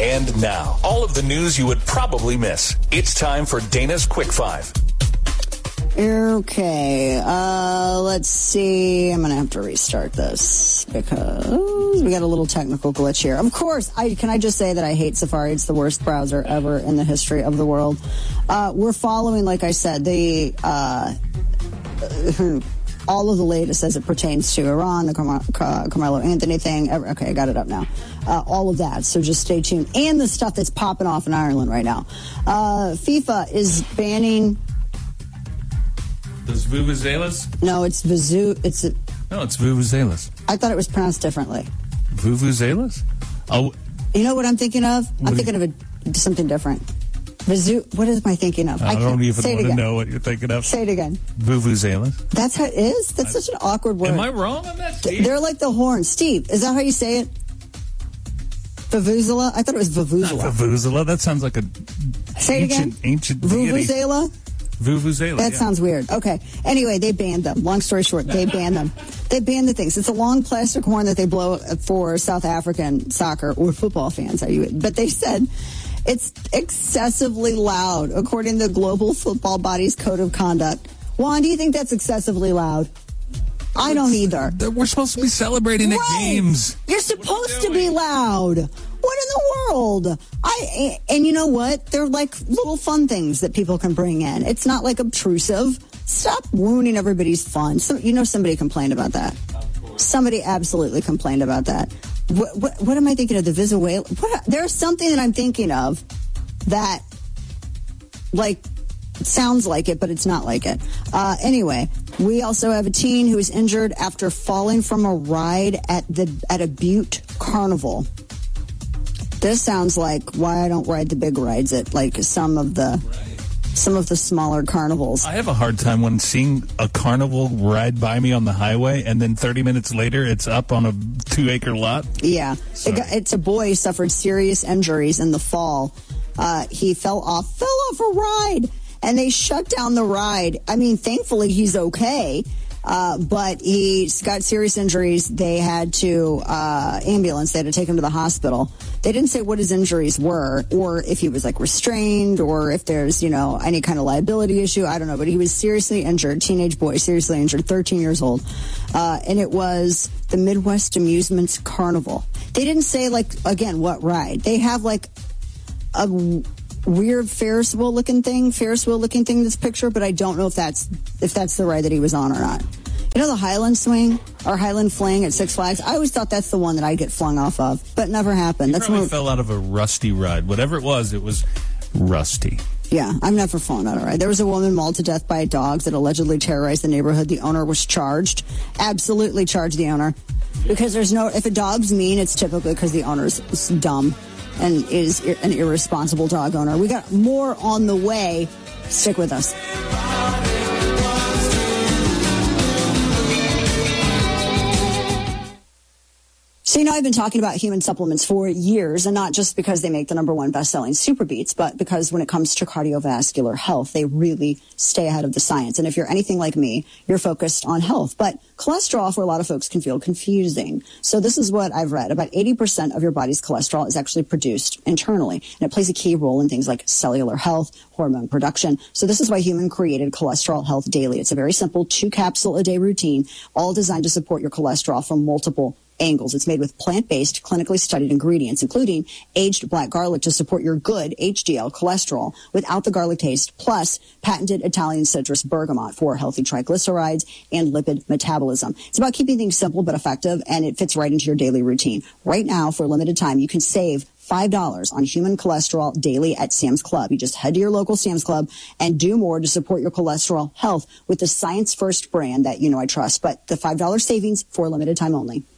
And now, all of the news you would probably miss. It's time for Dana's Quick Five. Okay, let's see. I'm going to have to restart this because we got a little technical glitch here. Of course, can I just say that I hate Safari? It's the worst browser ever in the history of the world. We're following, like I said, all of the latest as it pertains to Iran, the Carmelo Anthony thing. Okay, I got it up now. All of that, so just stay tuned. And the stuff that's popping off in Ireland right now. FIFA is banning... Does Vuvuzelas? No, it's No, it's Vuvuzelas. I thought it was pronounced differently. Vuvuzelas? Oh. You know what I'm thinking of? I'm thinking of something different. What am I thinking of? I don't even want to know what you're thinking of. Say it again. Vuvuzelas. That's how it is? That's such an awkward word. Am I wrong on that, Steve? They're like the horns. Steve, is that how you say it? Vuvuzela? I thought it was Vuvuzela. Not Vuvuzela. That sounds like Say it again. Ancient deity. Vuvuzela? Vuvuzela. That sounds weird. Okay. Anyway, they banned them. Long story short, they banned them. They banned the things. It's a long plastic horn that they blow for South African soccer or football fans. But they said it's excessively loud, according to the Global Football Body's Code of Conduct. Juan, do you think that's excessively loud? I don't either. We're supposed to be celebrating at games. You're supposed to be loud. What in the world? And you know what? They're like little fun things that people can bring in. It's not like obtrusive. Stop ruining everybody's fun. Somebody complained about that. Somebody absolutely complained about that. What am I thinking of? The Venezuela? There's something that I'm thinking of that, sounds like it, but it's not like it. Anyway, we also have a teen who was injured after falling from a ride at a Butte Carnival. This sounds like why I don't ride the big rides at some of the smaller carnivals. I have a hard time when seeing a carnival ride by me on the highway, and then 30 minutes later, it's up on a 2-acre lot. Yeah, it's a boy who suffered serious injuries in the fall. He fell off a ride, and they shut down the ride. I mean, thankfully he's okay. But he's got serious injuries. They had to ambulance. They had to take him to the hospital. They didn't say what his injuries were, or if he was restrained, or if there's any kind of liability issue. I don't know, but he was seriously injured. Teenage boy, seriously injured, 13 years old, and it was the Midwest Amusements Carnival. They didn't say again what ride. They have a weird Ferris wheel looking thing this picture, but I don't know if that's the ride that he was on or not. You know the Highland Swing or Highland Fling at Six Flags? I always thought that's the one that I'd get flung off of, but it never happened. He probably fell out of a rusty ride. Whatever it was rusty. Yeah, I've never fallen out of a ride. There was a woman mauled to death by dogs that allegedly terrorized the neighborhood. The owner was charged. Absolutely charged the owner. Because if a dog's mean, it's typically because the owner's dumb and is an irresponsible dog owner. We got more on the way. Stick with us. So, I've been talking about human supplements for years, and not just because they make the #1 best-selling Super Beats, but because when it comes to cardiovascular health, they really stay ahead of the science. And if you're anything like me, you're focused on health. But cholesterol, for a lot of folks, can feel confusing. So this is what I've read. About 80% of your body's cholesterol is actually produced internally, and it plays a key role in things like cellular health, hormone production. So this is why Human created Cholesterol Health Daily. It's a very simple 2-capsule-a-day routine, all designed to support your cholesterol from multiple angles. It's made with plant-based, clinically studied ingredients, including aged black garlic to support your good HDL cholesterol without the garlic taste, plus patented Italian citrus bergamot for healthy triglycerides and lipid metabolism. It's about keeping things simple but effective, and it fits right into your daily routine. Right now, for a limited time, you can save $5 on Human Cholesterol Daily at Sam's Club. You just head to your local Sam's Club and do more to support your cholesterol health with the Science First brand that I trust. But the $5 savings for a limited time only.